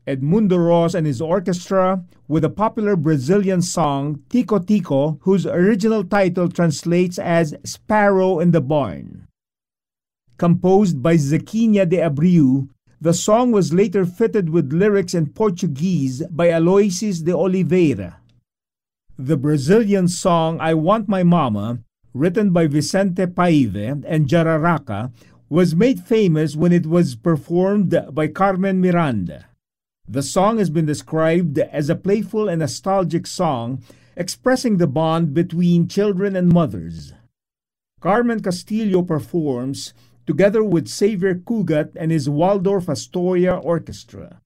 Edmundo Ros and his orchestra with the popular Brazilian song Tico Tico, whose original title translates as Sparrow in the Barn. Composed by Zequinha de Abreu, the song was later fitted with lyrics in Portuguese by Aloysius de Oliveira. The Brazilian song I Want My Mama, written by Vicente Paiva and Jararaca, was made famous when it was performed by Carmen Miranda. The song has been described as a playful and nostalgic song expressing the bond between children and mothers. Carmen Castillo performs together with Xavier Cugat and his Waldorf Astoria Orchestra.